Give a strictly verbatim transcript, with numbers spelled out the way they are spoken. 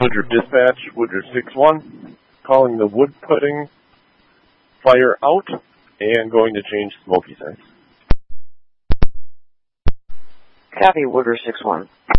Woodruff Dispatch, Woodruff six one, calling the wood putting fire out and going to change smoky sense. Copy, Woodruff six one.